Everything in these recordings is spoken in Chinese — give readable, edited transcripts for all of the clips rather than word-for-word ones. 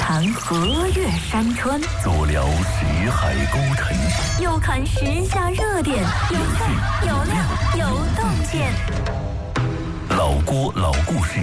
谈河岳山川， 足聊识海孤尘， 又看时下热点，有趣有料有洞见。 老郭老故事。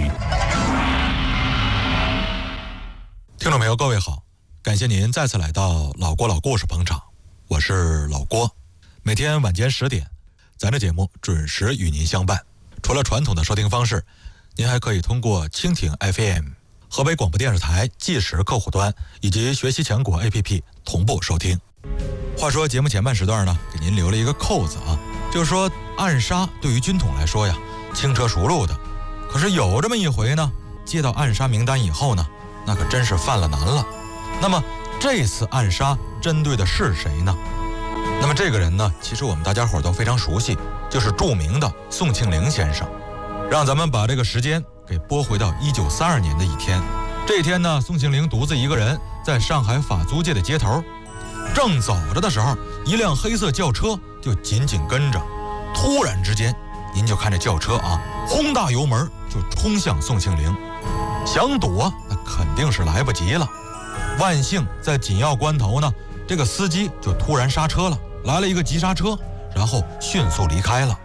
听众朋友，各位好，感谢您再次来到老郭老故事捧场，我是老郭。每天晚间10点，咱的节目准时与您相伴。除了传统的收听方式，您还可以通过蜻蜓 FM、河北广播电视台即时客户端以及学习强国 APP 同步收听。话说节目前半时段呢，给您留了一个扣子啊，就是说暗杀对于军统来说呀，轻车熟路的。可是有这么一回呢，接到暗杀名单以后呢，那可真是犯了难了。那么这次暗杀针对的是谁呢？那么这个人呢，其实我们大家伙都非常熟悉，就是著名的宋庆龄先生。让咱们把这个时间给拨回到1932年的一天。这一天呢，宋庆龄独自一个人在上海法租界的街头，正走着的时候，一辆黑色轿车就紧紧跟着。突然之间，您就看这轿车啊，轰大油门就冲向宋庆龄，想躲那肯定是来不及了。万幸在紧要关头呢，这个司机就突然刹车了，来了一个急刹车，然后迅速离开了。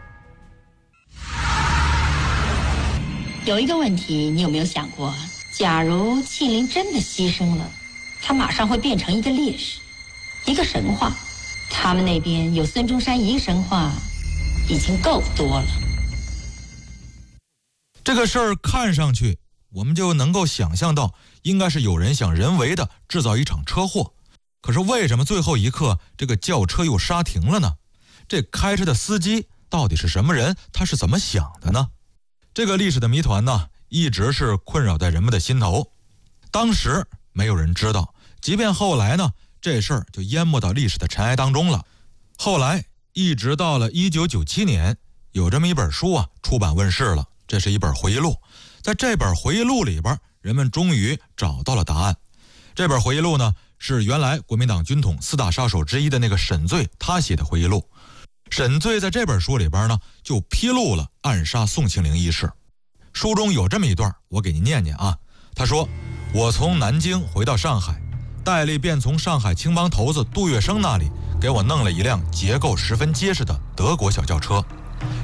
有一个问题，你有没有想过，假如庆龄真的牺牲了，他马上会变成一个烈士，一个神话。他们那边有孙中山一个神话已经够多了。 这个事儿看上去我们就能够想象到，应该是有人想人为的制造一场车祸。可是为什么最后一刻这个轿车又刹停了呢？这开车的司机到底是什么人？他是怎么想的呢？这个历史的谜团呢，一直是困扰在人们的心头。当时没有人知道，即便后来呢，这事儿就淹没到历史的尘埃当中了。后来一直到了1997年，有这么一本书啊，出版问世了。这是一本回忆录，在这本回忆录里边，人们终于找到了答案。这本回忆录呢，是原来国民党军统4大杀手之一的那个沈醉他写的回忆录。沈醉在这本书里边呢，就披露了暗杀宋庆龄一事。书中有这么一段，我给您念念啊。他说，我从南京回到上海，戴笠便从上海青帮头子杜月笙那里给我弄了一辆结构十分结实的德国小轿车。